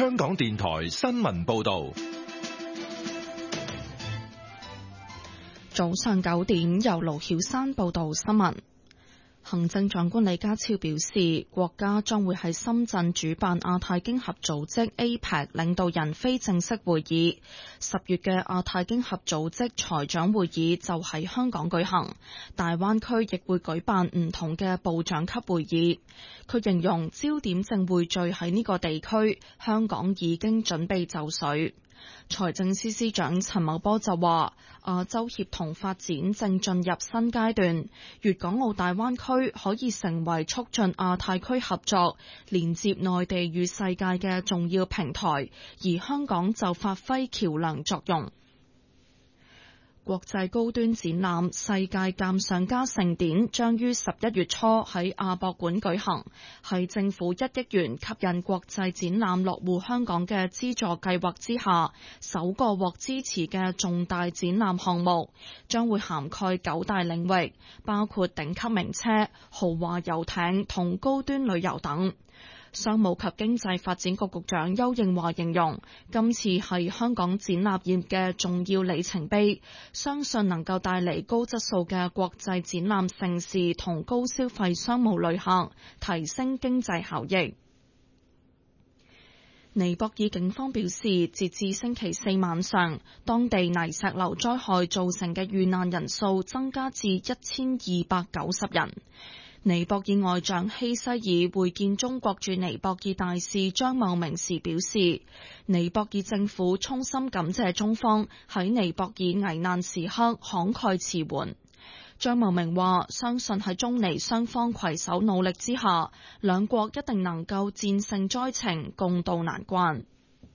香港電台新聞報道。 早上9點，由盧曉山報道新聞。行政長官李家超表示，國家將會喺深圳主辦亞太經合組織 APEC 領導人非正式會議。10月嘅亞太經合組織財長會議就喺香港舉行，大灣區亦會舉辦唔同嘅部長級會議。佢形容焦點正匯聚喺呢個地區，香港已經準備就緒。財政司司長陳茂波就話，亞洲協同發展正進入新階段，粵港澳大灣區可以成為促進亞太區合作、連接內地與世界嘅重要平台，而香港就發揮橋樑作用。國際高端展覽世界鑑賞家盛典將於11月初喺亞博館舉行，係政府1億元吸引國際展覽落戶香港嘅資助計劃之下首個獲支持嘅重大展覽項目，將會涵蓋9大領域，包括頂級名車、豪華遊艇同高端旅遊等。商務及經濟發展局局長邱應華形容，今次係香港展覽業嘅重要里程碑，相信能夠帶嚟高質素嘅國際展覽盛事同高消費商務旅客，提升經濟效益。尼泊爾警方表示，截至星期四晚上，當地泥石流災害造成嘅遇難人數增加至1290人。尼泊爾外長希西爾會見中國駐尼泊爾大使張茂明時表示，尼泊爾政府衷心感謝中方喺尼泊爾危難時刻慷慨辭援。張茂明話，相信喺中尼雙方攜手努力之下，兩國一定能夠戰勝災情，共渡難關。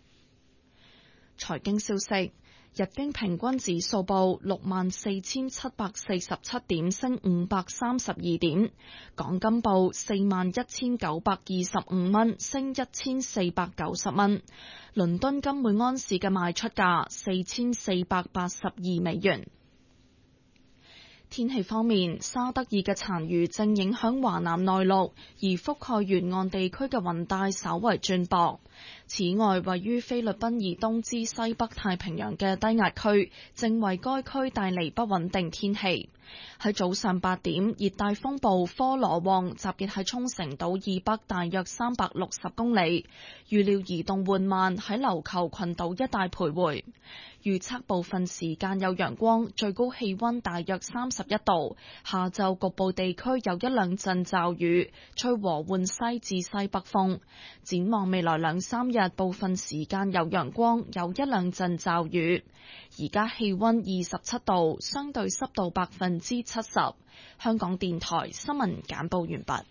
財經消息。日經平均指數報64,747點，升532點。港金報41,925蚊，升1,490蚊。倫敦金每安士嘅賣出價4,482美元。天氣方面，沙德爾嘅殘餘正影響華南內陸，而覆蓋沿岸地區嘅雲帶稍為轉薄。此外，位於菲律賓以東至西北太平洋嘅低壓區，正為該區帶嚟不穩定天氣。喺早上8點，熱帶風暴科羅旺集結喺沖繩島以北大約360公里，預料移動緩慢喺琉球群島一帶徘徊。預測部分時間有陽光，最高氣溫大約31度。下晝局部地區有一兩陣驟雨，吹和緩西至西北風。展望未來2-3日，部分時間有陽光，有一兩陣驟雨。而家氣溫27度，相對濕度70%。香港電台新聞簡報完畢。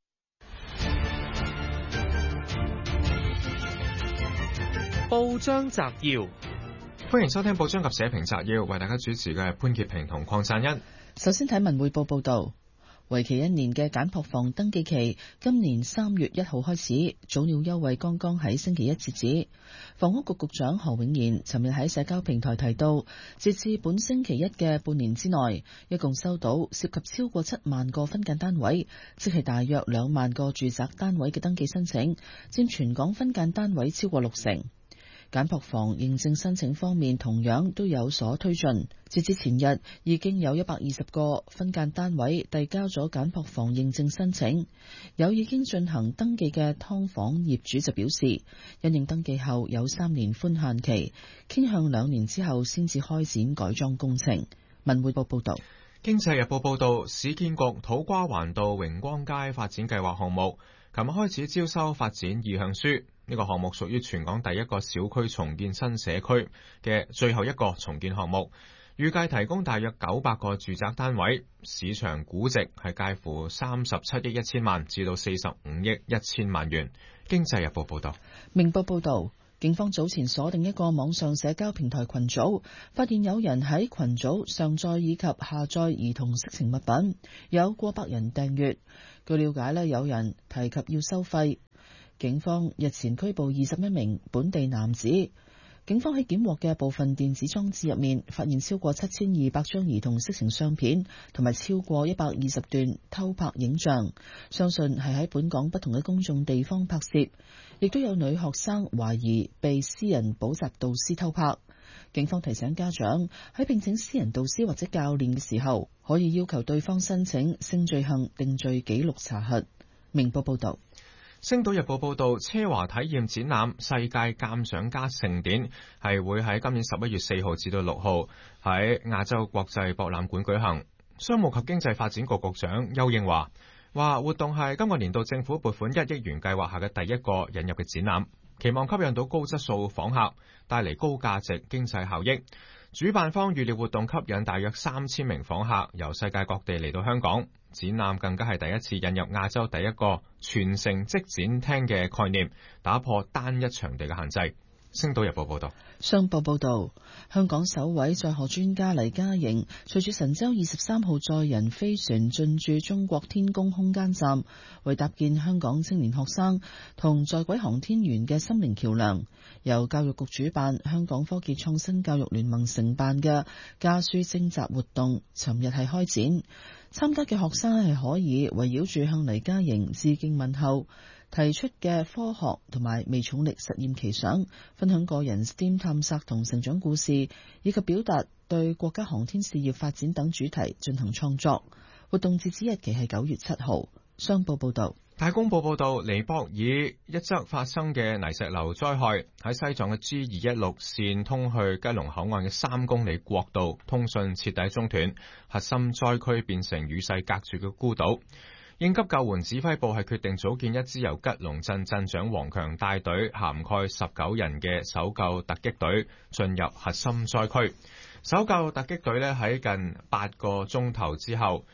報章摘要。歡迎收聽報章及社評摘要，為大家主持嘅係潘潔平同鄺贊恩。 首先睇文匯報報道，為期1年嘅簡樸房登記期今年3月1號開始，早鳥優惠剛剛喺星期一截止。房屋局局長何永賢尋日喺社交平台提到，截至本星期一嘅半年之內，一共收到涉及超過7萬個分間單位，即係大約2萬個住宅單位嘅登記申請，佔全港分間單位超過60%。簡樸房認證申請方面同樣都有所推進，截至前日已經有120個分間單位遞交咗簡樸房認證申請。有已經進行登記嘅劏房業主就表示，因應登記後有3年寬限期，傾向2年之後先至開展改裝工程。文匯報報道。 經濟日報報道，市建局土瓜灣道榮光街發展計劃項目琴日開始招收發展意向書。呢個項目屬於全港第一個小區重建新社區嘅最後一個重建項目，預計提供大約900個住宅單位，市場估值係介乎37億1000萬至到45億1000萬元。經濟日報報道。 明報報道，警方早前鎖定一個網上社交平台群組，發現有人喺群組上載以及下載兒童色情物品，有過百人訂閱。據了解有人提及要收費。警方日前拘捕21名本地男子， 警方喺檢獲嘅部分電子裝置入面，發現超過7200張兒童色情相片，同埋超過120段偷拍影像，相信係喺本港不同嘅公眾地方拍攝，亦都有女學生懷疑被私人補習導師偷拍。警方提醒家長喺聘請私人導師或者教練嘅時候，可以要求對方申請性罪行定罪記錄查核。明報報道。 星島日報報道，奢華體驗展覽世界鑑賞家盛典係會喺今年11月4號至到6號喺亞洲國際博覽館舉行。商務及經濟發展局局長丘應樺話，活動係今個年度政府撥款1億元計劃下嘅第一個引入嘅展覽，期望吸引到高質素訪客，帶嚟高價值經濟效益。主辦方預料活動吸引大約3000名訪客由世界各地嚟到香港。展覽更加係第一次引入亞洲第一個全城即展廳嘅概念，打破單一場地嘅限制。星島日報報道。 商報報道，香港首位載荷專家黎嘉瑩隨住神舟23號載人飛船進駐中國天宮空間站，為搭建香港青年學生同在軌航天員嘅心靈橋樑，由教育局主辦、香港科技創新教育聯盟承辦嘅家書徵集活動，尋日係開展。參加嘅學生係可以圍繞住向黎嘉瑩致敬問候，提出嘅科學同埋微重力實驗奇想，分享個人 STEAM 探索同成長故事，以及表達對國家航天事業發展等主題進行創作。活動截止日期係9月7號。商報報道。 大公報報道，尼泊爾一則發生嘅泥石流災害，喺西藏嘅 G216 線通去吉隆口岸嘅3公里國道通訊徹底中斷，核心災區變成與世隔絕嘅孤島。應急救援指揮部係決定組建一支由吉隆鎮鎮長黃強帶隊，涵蓋19人嘅搜救突擊隊進入核心災區。搜救突擊隊呢喺近8個鐘頭之後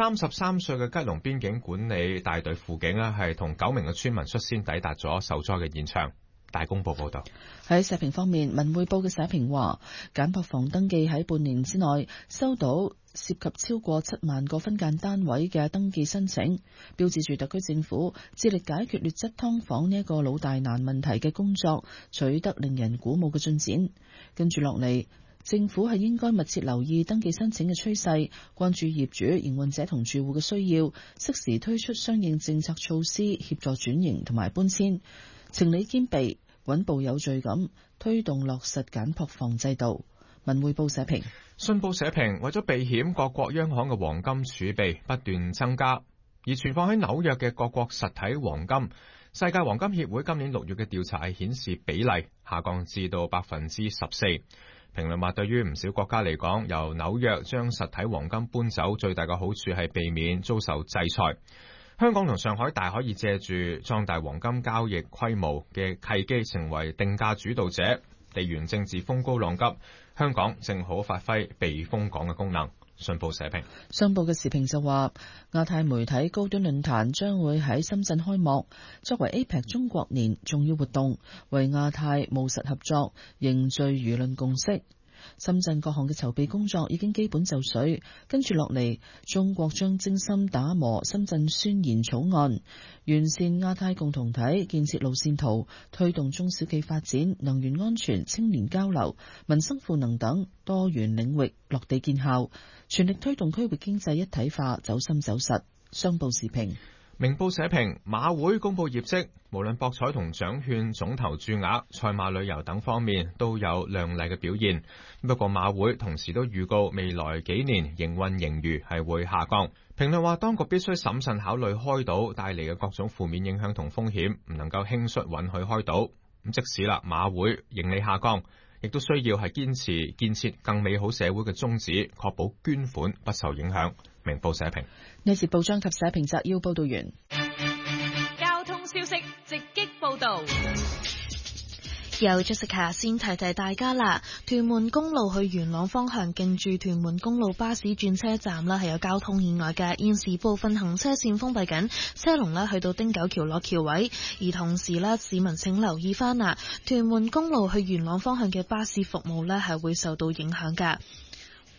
，33歲嘅吉隆邊境管理大隊輔警呢係同9名嘅村民率先抵達咗受災嘅現場。大公報報道。 喺社評方面，文匯報嘅社評話，簡樸房登記喺半年之內收到涉及超過7萬個分間單位嘅登記申請，標誌住特區政府致力解決劣質劏房呢一個老大難問題嘅工作取得令人鼓舞嘅進展。跟住落嚟，政府係應該密切留意登記申請嘅趨勢，關注業主、營運者同住戶嘅需要，適時推出相應政策措施協助轉型同埋搬遷，情理兼備，穩步有序咁推動落實簡樸房制度。文匯報社評。 信報社評，為咗避險，各國央行嘅黃金儲備不斷增加，而存放喺紐約嘅各國實體黃金，世界黃金協會今年6月嘅調查係顯示比例下降至到14%。評論話，對於唔少國家嚟講，由紐約將實體黃金搬走，最大嘅好處係避免遭受制裁。香港同上海大可以借住壯大黃金交易規模嘅契機，成為定價主導者。地緣政治風高浪急，香港正好發揮避風港嘅功能。信報社評。 商報嘅時評就話，亞太媒體高端論壇將會喺深圳開幕，作為 APEC 中國年重要活動，為亞太務實合作凝聚輿論共識。深圳各項嘅籌備工作已經基本就緒，跟住落嚟，中國將精心打磨深圳宣言草案，完善亞太共同體建設路線圖，推動中小企發展、能源安全、青年交流、民生賦能等多元領域落地見效，全力推動區域經濟一體化走深走實。商報時評。 明報社評，馬會公布業績，無論博彩同獎券總投注額、賽馬旅遊等方面都有亮麗嘅表現。不過馬會同時都預告未來幾年營運盈餘係會下降。評論話，當局必須審慎考慮開賭帶嚟嘅各種負面影響同風險，唔能夠輕率允許開賭。咁即使啦，馬會盈利下降，亦都需要係堅持建設更美好社會嘅宗旨，確保捐款不受影響。明報社評。 呢節報章及社評摘要報道完。 交通消息直擊報道。 由 Jessica 先提提大家啦，屯門公路去元朗方向近住屯門公路巴士轉車站啦，係有交通意外嘅，現時部分行車線封閉緊，車龍呢去到汀九橋落橋位，而同時呢，市民請留意翻啦，屯門公路去元朗方向嘅巴士服務呢係會受到影響㗎。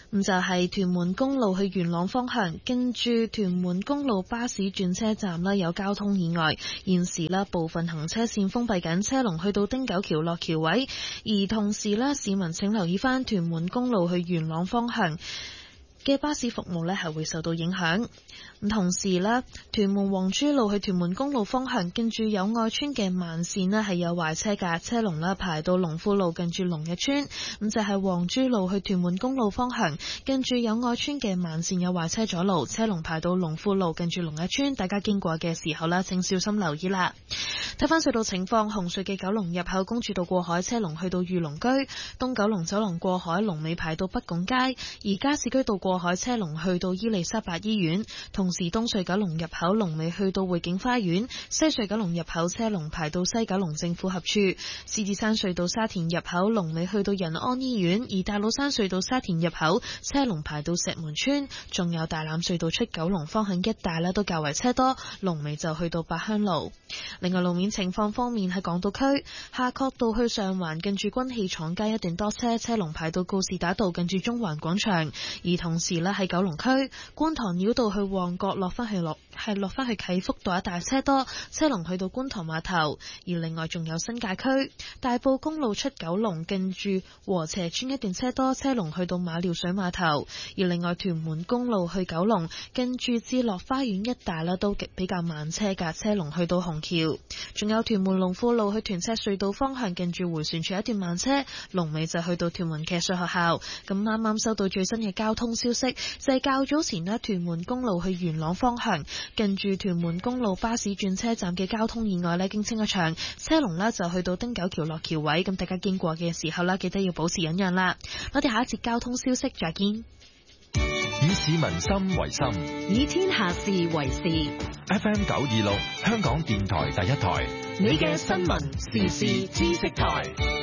咁就係屯門公路去元朗方向，跟住屯門公路巴士轉車站啦，有交通意外，現時啦部分行車線封閉緊，車龍去到汀九橋落橋位。而同時啦，市民請留意翻屯門公路去元朗方向嘅巴士服務呢係會受到影響。咁同時呢，屯門黃珠路去屯門公路方向，跟住友愛村嘅慢線呢係有壞車㗎，車龍啦排到龍富路近住龍日村。咁就係黃珠路去屯門公路方向，跟住友愛村嘅慢線有壞車阻路，車龍排到龍富路近住龍日村。大家經過嘅時候啦，請小心留意啦。睇翻隧道情況，紅隧嘅九龍入口公主道過海車龍去到御龍居，東九龍走廊過海龍尾排到北拱街，而加士居道過海車龍去到伊利沙伯醫院。同時東隧九龍入口龍尾去到匯景花園，西隧九龍入口車龍排到西九龍政府合署，獅子山隧道沙田入口龍尾去到仁安醫院，而大老山隧道沙田入口車龍排到石門村，仲有大欖隧道出九龍方向一帶都較為車多，龍尾就去到八鄉路。另外路面情況方面，喺港島區夏慤道去上環近住軍器廠街一段多車，車龍排到告士打道近住中環廣場。而同時喺九龍區觀塘繞道去旺角落翻去啟福道一帶車多，車龍去到觀塘碼頭。而另外仲有新界區大埔公路出九龍近住禾輋村一段車多，車龍去到馬料水碼頭。而另外屯門公路去九龍近住置樂花園一帶都比較慢車㗎，車龍去到紅橋。仲有屯門龍富路去屯赤隧道方向近住迴旋處一段慢車，龍尾就去到屯門騎術學校。咁啱啱收到最新嘅交通消息，就係較早前屯門公路去元朗方向近住屯門公路巴士轉車站嘅交通意外經清一場，車龍就去到汀九橋落橋位。咁大家經過嘅時候記得要保持忍讓啦。我哋下一節交通消息再見。 以市民心為心， 以天下事為事。 FM 926香港電台第一台， 你嘅新聞時事知識台。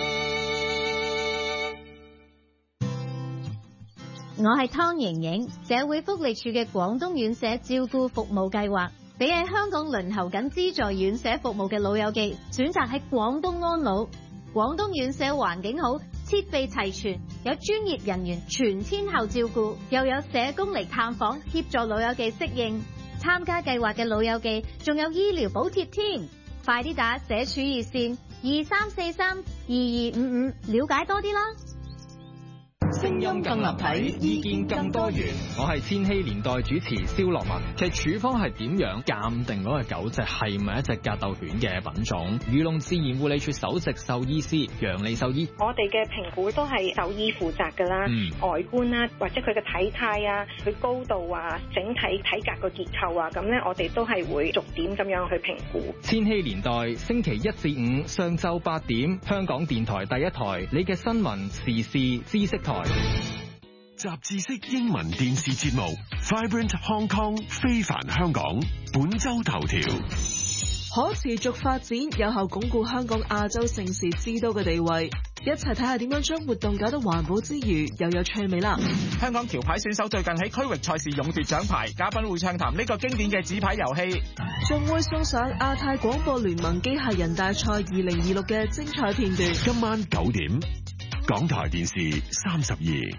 我係湯瑩瑩，社會福利署嘅廣東院舍照顧服務計劃，俾喺香港輪候緊資助院舍服務嘅老友記選擇喺廣東安老。廣東院舍環境好，設備齊全，有專業人員全天候照顧，又有社工嚟探訪協助老友記適應。參加計劃嘅老友記仲有醫療補貼添，快啲打社署熱線23432255了解多啲啦。 聲音更立體，意見更多元。我係千禧年代主持蕭樂文。其實處方係點樣鑑定嗰個狗隻係咪一隻格鬥犬嘅品種？漁農自然護理署首席獸醫師楊利獸醫， 我哋嘅評估都係獸醫負責㗎啦，外觀啦，或者佢嘅體態啊，佢高度啊，整體體格個結構啊，咁咧我哋都係會逐點咁樣去評估。 千禧年代星期一至五上晝8點，香港電台第一台，你嘅新聞時事知識台。 雜誌式英文電視節目 Vibrant Hong Kong 非凡香港本周頭條： 可持續發展有效鞏固香港亞洲城市之都嘅地位。一齊睇下點樣將活動搞得環保之餘又有趣味啦！ 香港橋牌選手最近喺區域賽事勇奪獎牌，嘉賓會暢談呢個經典嘅紙牌遊戲， 仲會送上亞太廣播聯盟機械人大賽2026嘅精彩片段。 今晚9點，港台電視32。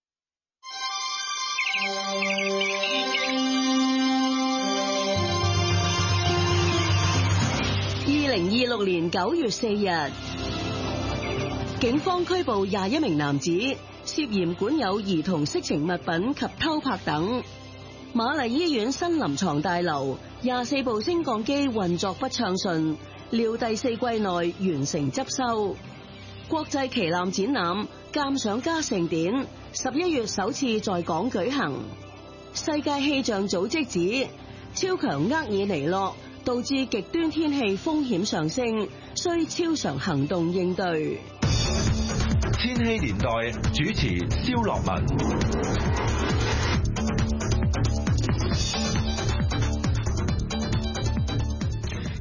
2026年9月4日，警方拘捕21名男子，涉嫌管有兒童色情物品及偷拍等。瑪麗醫院新臨床大樓24部升降機運作不暢順，料第4季內完成執修。國際旗艦展覽鑑賞家盛典11月首次在港舉行。世界氣象組織指超強厄爾尼諾導致極端天氣風險上升，需超常行動應對。 千禧年代主持蕭樂文。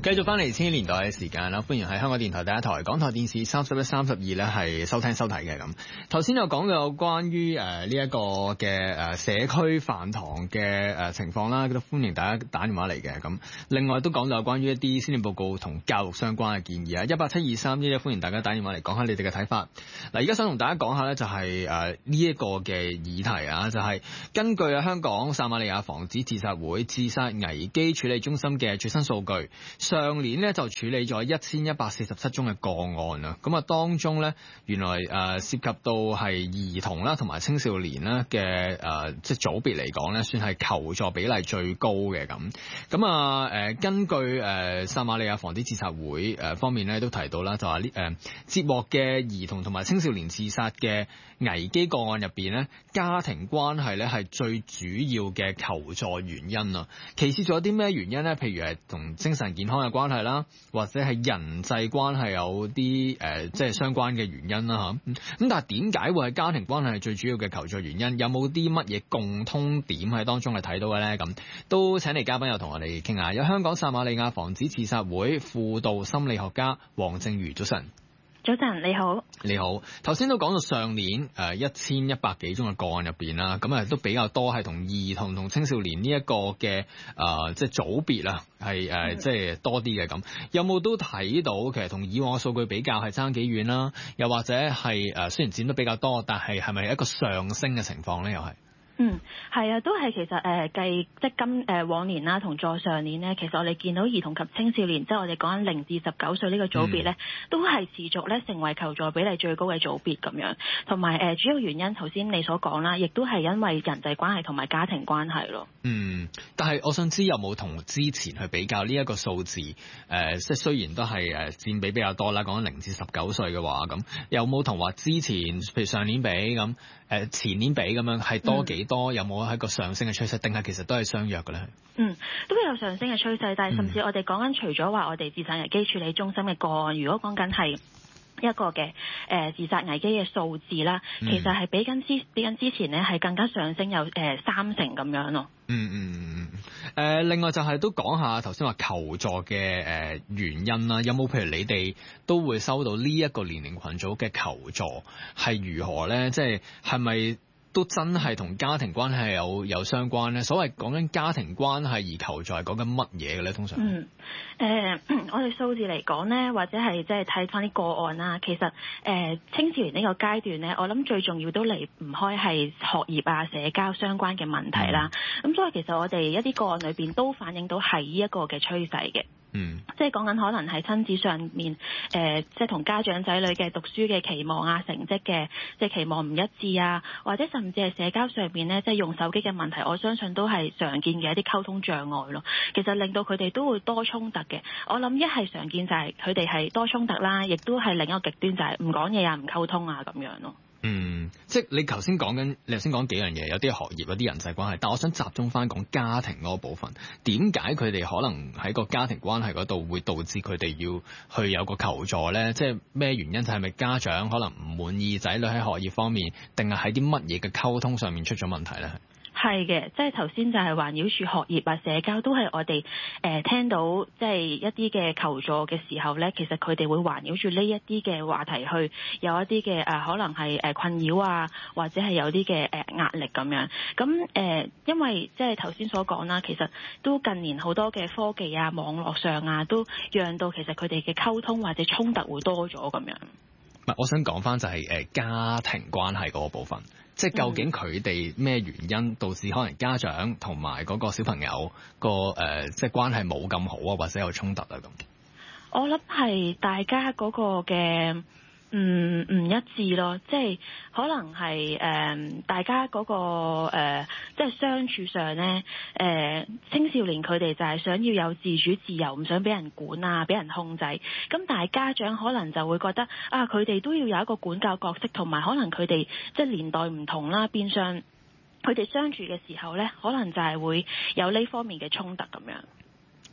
繼續翻嚟千禧年代嘅時間啦，歡迎喺香港電台第一台、港台電視31、32咧係收聽收睇嘅咁。頭先有講到有關於呢一個嘅社區飯堂嘅情況啦，都歡迎大家打電話嚟嘅咁。另外都講到有關於一啲施政報告同教育相關嘅建議啊，1872311歡迎大家打電話嚟講下你哋嘅睇法。嗱，而家想同大家講下呢，就係呢一個嘅議題啊，就係根據香港撒瑪利亞防止自殺會自殺危機處理中心嘅最新數據。上年呢就處理咗1147宗嘅個案啊，咁啊當中呢，原來涉及到係兒童啦同埋青少年啦嘅即係組別嚟講呢，算係求助比例最高嘅咁。咁啊根據撒瑪利亞防止自殺會方面呢都提到啦，就話接獲嘅兒童同埋青少年自殺嘅危機個案入邊呢，家庭關係呢係最主要嘅求助原因啊。其次仲有啲咩原因呢？譬如係同精神健康嘅關係啦，或者係人際關係有啲即係相關嘅原因啦嚇。咁但係點解會係家庭關係係最主要嘅求助原因？有冇啲乜嘢共通點喺當中係睇到嘅咧？咁都請嚟嘉賓又同我哋傾下。有香港撒瑪利亞防止自殺會輔導心理學家黃正瑜，早晨。 早晨，你好。 你好，頭先都講到上年1100幾宗嘅個案入邊啦，咁都比較多係同兒童同青少年呢一個嘅即係組別啦，係即係多啲嘅咁。有冇都睇到其實同以往嘅數據比較係爭幾遠啦？又或者係雖然佔得比較多，但係咪一個上升嘅情況咧？又係？ 係啊，都係其實計即係往年啦，同再上年呢，其實我哋見到兒童及青少年，即係我哋講緊0至19歲呢個組別呢，都係持續咧成為求助比例最高嘅組別咁樣。同埋主要原因頭先你所講啦，亦都係因為人際關係同埋家庭關係咯。 但係我想知有冇同之前去比較呢一個數字？即係雖然都係佔比比較多啦，講緊0至19歲嘅話，咁有冇同話之前譬如上年比咁？前年比咁樣係多幾多？有冇喺個上升嘅趨勢？定係其實都係相若嘅咧？ 都有上升嘅趨勢，但係甚至我哋講緊除咗話我哋自殺危機處理中心嘅個案，如果講緊係一個嘅自殺危機嘅數字啦，其實係比緊之前咧係更加上升有3成咁樣咯。 另外就係都講下頭先話求助嘅原因啦，有冇譬如你哋都會收到呢一個年齡群組嘅求助係如何咧？即係咪都真係同家庭關係有相關咧？所謂講緊家庭關係而求助係講緊乜嘢嘅咧？通常我哋數字嚟講咧，或者係即係睇翻啲個案啦。其實青少年呢個階段咧，我諗最重要都離唔開係學業啊、社交相關嘅問題啦。咁所以其實我哋一啲個案裏邊都反映到係呢一個嘅趨勢嘅。即係講緊可能係親子上面，即係同家長仔女嘅讀書嘅期望啊、成績嘅即係期望唔一致啊，或者甚至係社交上面咧，即係用手機嘅問題，我相信都係常見嘅一啲溝通障礙咯。其實令到佢哋都會多衝突嘅。我諗一係常見就係佢哋係多衝突啦，亦都係另一個極端就係唔講嘢啊、唔溝通啊咁樣咯。 即係你頭先講幾樣嘢，有啲學業，有啲人際關係，但我想集中翻講家庭嗰個部分。點解佢哋可能喺個家庭關係嗰度會導致佢哋要去有個求助咧？即係咩原因？就係咪家長可能唔滿意仔女喺學業方面，定係喺啲乜嘢嘅溝通上面出咗問題咧？ 係嘅，即係頭先就係環繞住學業啊、社交，都係我哋聽到即係一啲嘅求助嘅時候咧，其實佢哋會環繞住呢一啲嘅話題去有一啲嘅可能係困擾啊，或者係有啲嘅壓力咁樣。咁因為即係頭先所講啦，其實都近年好多嘅科技啊、網絡上啊，都讓到其實佢哋嘅溝通或者衝突會多咗咁樣。 我想講翻就係家庭關係嗰個部分。即係究竟佢哋咩原因導致可能家長同埋嗰個小朋友個即係關係冇咁好啊，或者有衝突啊咁？ 我諗係大家嗰個嘅唔一致咯，即係可能係大家嗰個即係相處上咧，青少年佢哋就係想要有自主自由，唔想俾人管啊，俾人控制。咁但係家長可能就會覺得啊，佢哋都要有一個管教角色，同埋可能佢哋即係年代唔同啦，變相佢哋相處嘅時候咧，可能就係會有呢方面嘅衝突咁樣。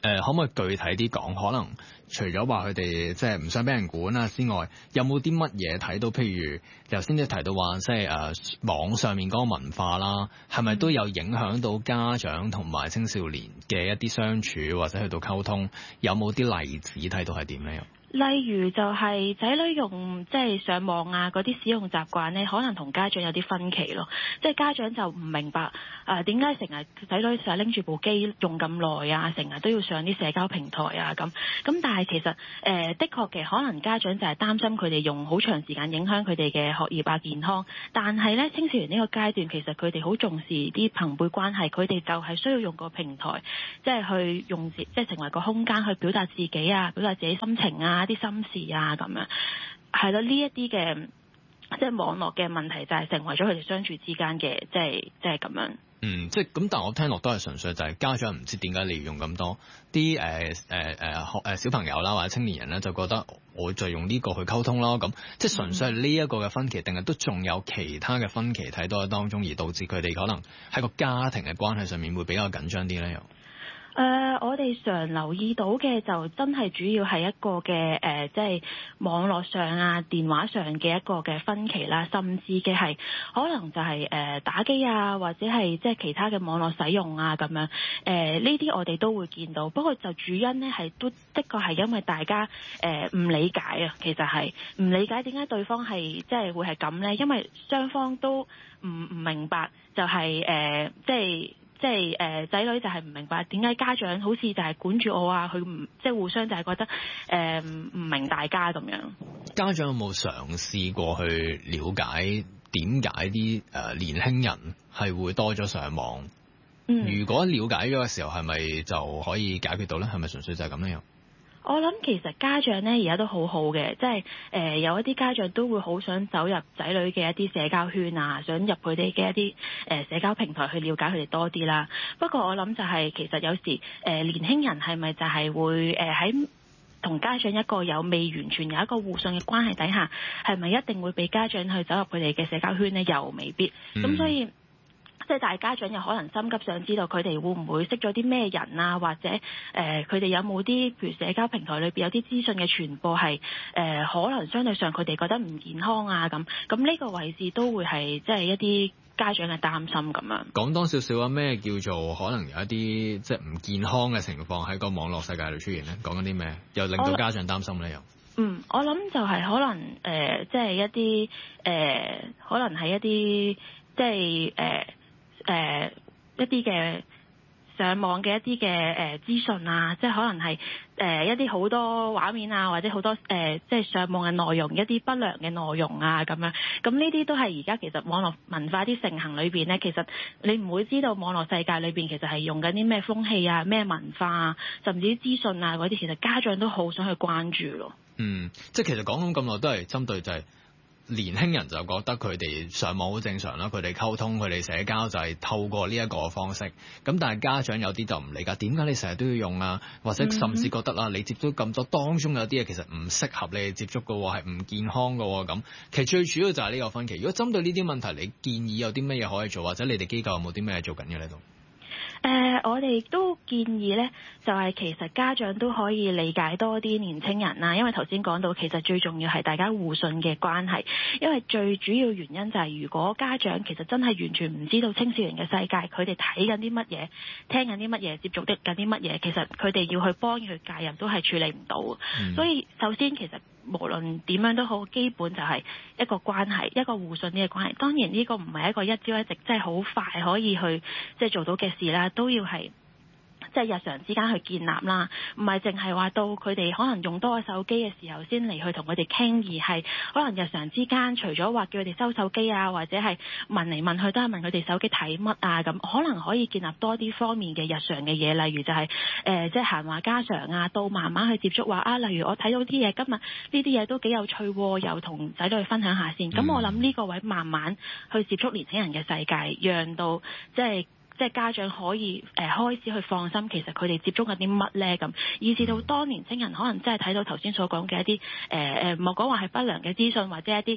可唔可以具體啲講？可能除咗話佢哋即係唔想俾人管啊之外，有冇啲乜嘢睇到？譬如頭先都提到話，即係網上面嗰個文化啦，係咪都有影響到家長同埋青少年嘅一啲相處或者去到溝通？有冇啲例子睇到係點咧？ 例如就係仔女用即係上網啊嗰啲使用習慣呢，可能同家長有啲分歧咯。即係家長就唔明白點解成日仔女成日拎住部機用咁耐啊，成日都要上啲社交平台啊咁。但係其實的確嘅，可能家長就係擔心佢哋用好長時間影響佢哋嘅學業啊健康。但係呢，青少年呢個階段其實佢哋好重視啲朋輩關係，佢哋就係需要用個平台，即係去用即係成為個空間去表達自己啊，表達自己心情啊，啲心事啊咁樣，係咯，呢一啲嘅即係網絡嘅問題就係成為咗佢哋相處之間嘅即係咁樣。 即係咁，但係我聽落都係純粹就係家長唔知點解利用咁多啲小朋友啦或者青年人咧，就覺得我就用呢個去溝通咯。咁即係純粹係呢一個嘅分歧，定係都仲有其他嘅分歧睇到喺當中，而導致佢哋可能喺個家庭嘅關係上面會比較緊張啲咧？又我哋常留意到嘅就真係主要係一個嘅即係網絡上啊、電話上嘅一個嘅分歧啦，甚至嘅係可能就係打機啊，或者係即係其他嘅網絡使用啊咁樣。呢啲我哋都會見到，不過就主因呢係都的確係因為大家唔理解啊，其實係唔理解點解對方係即係會係咁呢？因為雙方都唔明白，就係即係仔女就係唔明白點解家長好似就係管住我啊，佢唔即係互相就係覺得唔明大家咁樣。 家長有冇嘗試過去了解點解啲年輕人係會多咗上網？如果了解咗嘅時候，係咪就可以解決到咧？係咪純粹就係咁樣？ 我諗其實家長呢而家都好好嘅，即係有一啲家長都會好想走入仔女嘅一啲社交圈啊，想入佢哋嘅一啲社交平台去了解佢哋多啲啦。不過我諗就係其實有時年輕人係咪就係會喺同家長一個未完全有一個互信嘅關係底下，係咪一定會俾家長去走入佢哋嘅社交圈呢？又未必。咁所以即係大家長又可能心急想知道佢哋會唔會識咗啲咩人啊，或者佢哋有冇啲譬如社交平台裏邊有啲資訊嘅傳播係可能相對上佢哋覺得唔健康啊咁呢個位置都會係即係一啲家長嘅擔心咁樣。講多少少啊，咩叫做可能有一啲即係唔健康嘅情況喺個網絡世界度出現咧？講緊啲咩又令到家長擔心咧？又我諗就係可能即係一啲可能係一啲即係一啲嘅上網嘅一啲嘅資訊啊，即係可能係一啲好多畫面啊，或者好多即係上網嘅內容，一啲不良嘅內容啊咁樣。咁呢啲都係而家其實網絡文化啲盛行裏邊呢，其實你唔會知道網絡世界裏邊其實係用緊啲咩風氣啊、咩文化啊，甚至啲資訊啊嗰啲，其實家長都好想去關注咯。 即係其實講咁耐都係針對就係年輕人就覺得佢哋上網好正常啦，佢哋溝通佢哋社交就係透過呢一個方式。咁但係家長有啲就唔理解，點解你成日都要用啊？或者甚至覺得啦，你接觸咁多當中有啲嘢其實唔適合你哋接觸嘅喎，係唔健康嘅喎咁。其實最主要就係呢個分歧。如果針對呢啲問題，你建議有啲咩嘢可以做，或者你哋機構有冇啲咩嘢做緊嘅呢度？ 我哋都建議呢，就係其實家長都可以理解多啲年青人啦，因為頭先講到其實最重要係大家互信嘅關係，因為最主要原因就係如果家長其實真係完全唔知道青少年嘅世界，佢哋睇緊啲乜嘢、聽緊啲乜嘢、接觸緊啲乜嘢，其實佢哋要去幫佢介入都係處理唔到。所以首先其實無論點樣都好，基本就係一個關係，一個互信呢個關係。當然呢個唔係一個一朝一夕，即係好快可以去即係做到嘅事啦，都要係即係日常之間去建立啦，唔係淨係話到佢哋可能用多個手機嘅時候先嚟去同佢哋傾，而係可能日常之間除咗話叫佢哋收手機啊，或者係問嚟問去都係問佢哋手機睇乜啊咁，可能可以建立多啲方面嘅日常嘅嘢，例如就係即係閒話家常啊，到慢慢去接觸話啊，例如我睇到啲嘢今日呢啲嘢都幾有趣喎，又同仔女去分享下先。咁我諗呢個位慢慢去接觸年輕人嘅世界，讓到即係家長可以開始去放心，其實佢哋接觸緊啲乜呢？咁，以至到當年青人可能真係睇到頭先所講嘅一啲莫講話係不良嘅資訊，或者一啲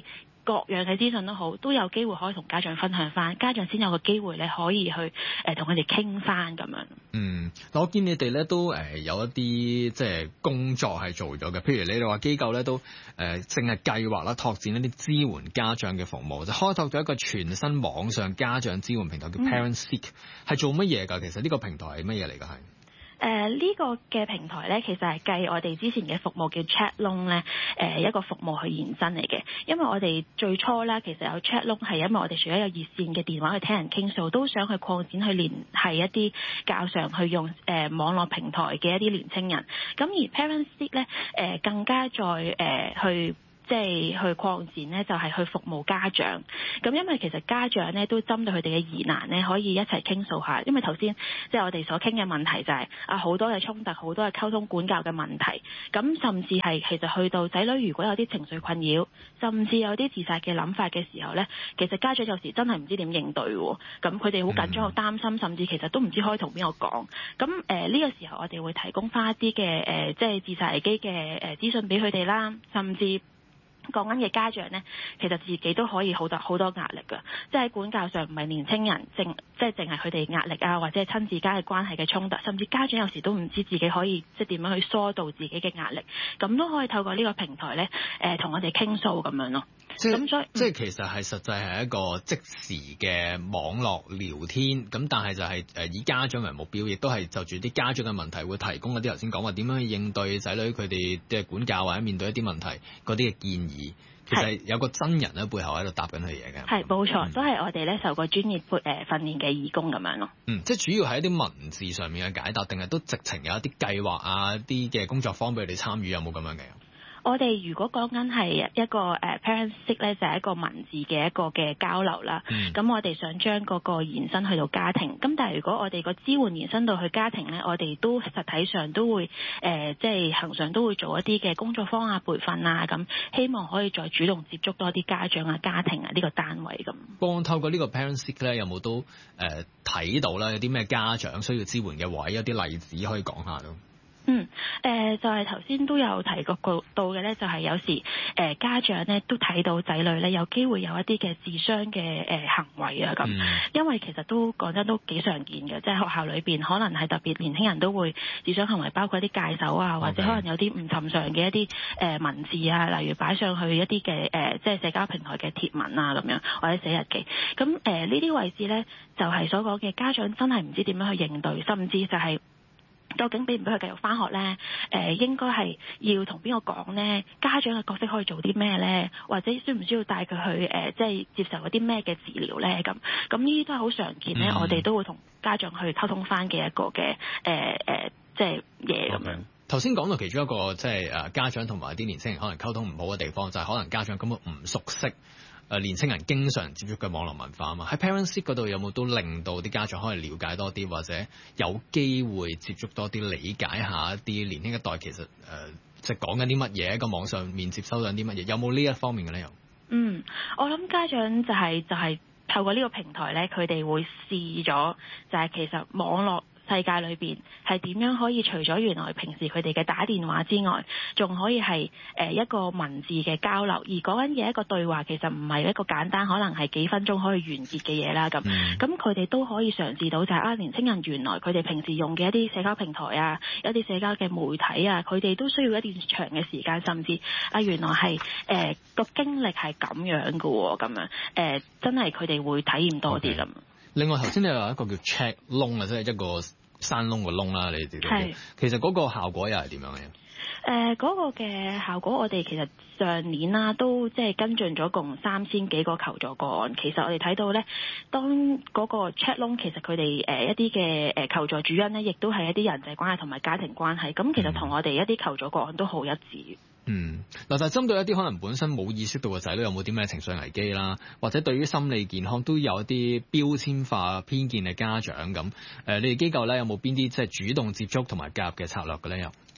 各樣嘅資訊都好，都有機會可以同家長分享翻，家長先有個機會咧可以去同佢哋傾翻咁樣。 我見你哋咧都有一啲即係工作係做咗嘅，譬如你哋話機構咧都正係計劃啦拓展一啲支援家長嘅服務，就開拓咗一個全新網上家長支援平台叫 ParentSeek，係做乜嘢㗎？其實呢個平台係乜嘢嚟㗎？係？ 呢個嘅平台咧，其實係繼我哋之前嘅服務叫 Chat-Loan 咧，一個服務去延伸嚟嘅。因為我哋最初咧，其實有 Chat-Loan 係因為我哋除咗有熱線嘅電話去聽人傾訴，都想去擴展去聯繫一啲較常去用網絡平台嘅一啲年青人。咁而 ParentSeek 咧，更加再去擴展咧，就係去服務家長。咁因為其實家長咧都針對佢哋嘅疑難咧，可以一齊傾訴下。因為頭先即係我哋所傾嘅問題就係好多嘅衝突，好多嘅溝通管教嘅問題。咁甚至係其實去到仔女如果有啲情緒困擾，甚至有啲自殺嘅諗法嘅時候咧，其實家長有時真係唔知點應對喎。咁佢哋好緊張、好擔心，甚至其實都唔知可以同邊個講。咁呢個時候我哋會提供翻一啲嘅即係自殺危機嘅資訊俾佢哋啦，甚至講緊嘅家長呢，其實自己都可以好多壓力㗎，即係喺管教上唔係年青人淨係佢哋壓力啊，或者係親子間嘅關係嘅衝突，甚至家長有時都唔知自己可以即係點樣去疏導自己嘅壓力，咁都可以透過呢個平台呢，同我哋傾訴咁樣咯。咁所以即係其實係實際係一個即時嘅網絡聊天，咁但係就係以家長為目標，亦都係就住啲家長嘅問題會提供一啲頭先講話點樣去應對仔女佢哋嘅管教或者面對一啲問題嗰啲嘅建議。其實有個真人喺背後喺度答緊佢嘢嘅。係冇錯，都係我哋咧受過專業訓練嘅義工咁樣咯。 即係主要係一啲文字上面嘅解答，定係都直情有一啲計劃啊、啲嘅工作坊俾佢哋參與，有冇咁樣嘅？ 我哋如果講緊係一個ParentSeek 咧，就係一個文字嘅一個嘅交流啦。咁我哋想將嗰個延伸去到家庭。咁但係如果我哋個支援延伸到去家庭咧，我哋都實體上都會即係恆常都會做一啲嘅工作坊啊、培訓啊，咁希望可以再主動接觸多啲家長啊、家庭啊呢個單位咁。 幫透過呢個 ParentSeek 咧，有冇都睇到啦？有啲咩家長需要支援嘅位，有啲例子可以講下咯。 就係頭先都有提過到嘅咧，就係有時家長咧都睇到仔女咧有機會有一啲嘅自傷嘅行為啊咁，因為其實都講真都幾常見嘅，即係學校裏邊可能係特別年輕人都會自傷行為，包括一啲戒手啊，或者可能有啲唔尋常嘅一啲文字啊，例如擺上去一啲嘅即係社交平台嘅貼文啊咁樣，或者寫日記。咁呢啲位置咧就係所講嘅家長真係唔知點樣去應對，甚至就係究竟俾唔俾佢繼續返學呢？應該係要同邊個講呢？家長嘅角色可以做啲咩呢？或者需唔需要帶佢去即係接受嗰啲咩嘅治療呢？咁呢啲都係好常見呢。我哋都會同家長去溝通返嘅一個嘅即係嘢咁樣。 頭先講到其中一個即係家長同埋啲年輕人可能溝通唔好嘅地方，就係可能家長根本唔熟悉年青人經常接觸嘅網絡文化啊嘛。喺 ParentSeek 嗰度有冇都令到啲家長可以了解多啲，或者有機會接觸多啲，理解下一啲年輕一代其實即係講緊啲乜嘢，喺個網上面接收緊啲乜嘢，有冇呢一方面嘅咧？ 我諗家長就係透過呢個平台咧，佢哋會試咗就係其實網絡世界裏邊係點樣可以除咗原來平時佢哋嘅打電話之外，仲可以係一個文字嘅交流，而講緊嘅一個對話其實唔係一個簡單可能係幾分鐘可以完結嘅嘢啦。咁佢哋都可以嘗試到就係年輕人原來佢哋平時用嘅一啲社交平台啊，一啲社交嘅媒體啊，佢哋都需要一段長嘅時間，甚至原來係個經歷係咁樣嘅喎，咁樣真係佢哋會體驗多啲咁。 另外頭先你有一個叫 Chat-Loan 啊，即係一個山窿個窿啦，你哋都其實嗰個效果又係點樣嘅？ 嗰個嘅效果，我哋其實上年啦都即係跟進咗共3000幾個求助個案。其實我哋睇到咧，當嗰個 Chat-Loan其實佢哋一啲嘅求助主因咧，亦都係一啲人際關係同埋家庭關係。咁其實同我哋一啲求助個案都好一致。 嗱，就係針對一啲可能本身冇意識到嘅仔女有冇啲咩情緒危機啦，或者對於心理健康都有一啲標籤化偏見嘅家長咁，你哋機構咧有冇邊啲即係主動接觸同埋介入嘅策略嘅咧？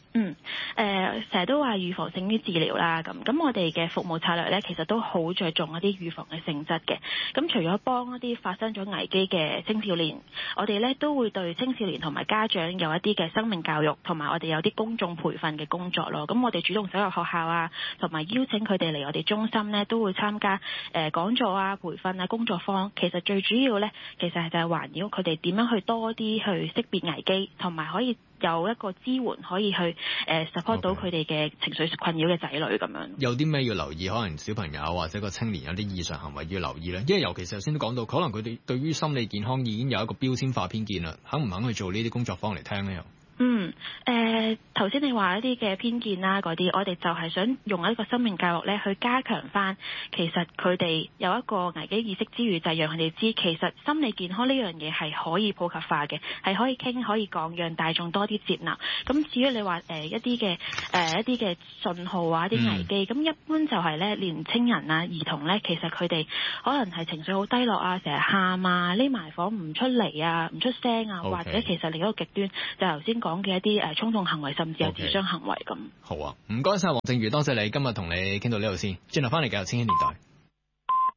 成日都話預防勝於治療啦，咁我哋嘅服務策略咧，其實都好着重一啲預防嘅性質嘅。咁除咗幫一啲發生咗危機嘅青少年，我哋咧都會對青少年同埋家長有一啲嘅生命教育，同埋我哋有啲公眾培訓嘅工作咯。咁我哋主動走入學校啊，同埋邀請佢哋嚟我哋中心咧，都會參加講座啊、培訓啊、工作坊。其實最主要咧，其實係就係環繞佢哋點樣去多啲去識別危機，同埋可以有一個支援可以去support 到佢哋嘅情緒困擾嘅仔女咁樣。 有啲咩要留意？可能小朋友或者個青年有啲異常行為要留意咧，因為尤其是頭先都講到，可能佢哋對於心理健康已經有一個標籤化偏見啦，肯唔肯去做呢啲工作坊嚟聽呢？ 頭先你話一啲嘅偏見啦，嗰啲我哋就係想用一個生命教育咧，去加強翻，其實佢哋有一個危機意識之餘，就係讓佢哋知，其實心理健康呢樣嘢係可以普及化嘅，係可以傾可以講，讓大眾多啲接納。咁至於你話一啲嘅信號啊，一啲危機，咁一般就係咧年青人啊、兒童咧，其實佢哋可能係情緒好低落啊，成日喊啊，匿埋房唔出嚟啊，唔出聲啊，或者其實另一個極端就頭先講嘅一啲衝動行為，甚至有自傷行為咁。 好啊，唔該晒黃靜瑜，多謝你今日同你傾到呢度先，轉頭翻嚟繼續千禧年代。